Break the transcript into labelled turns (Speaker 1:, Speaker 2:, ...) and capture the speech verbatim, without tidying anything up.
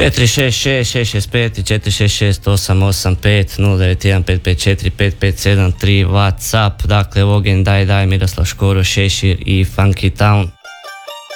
Speaker 1: četiri šest šest šest šest pet i četiri šest šest osam osam pet nula devet jedan pet pet četiri pet pet sedam tri WhatsApp. Dakle, Vogen, Daj Daj, Miroslav Škoro, Šešir i Funky Town.